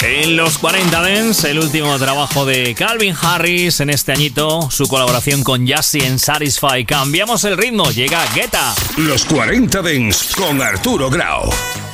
En los 40 Dance, el último trabajo de Calvin Harris en este añito, su colaboración con Yassi en Satisfy. Cambiamos el ritmo, llega Guetta. Los 40 Dance con Arturo Grau.